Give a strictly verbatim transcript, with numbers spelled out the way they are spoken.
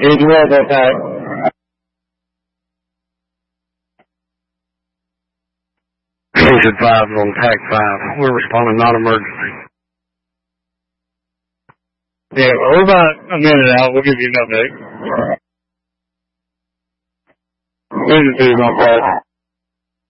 He's well attack. Station five on TAC five. We're responding non-emergency. Yeah, well, we're about a minute out. We'll give you an update. This is my part.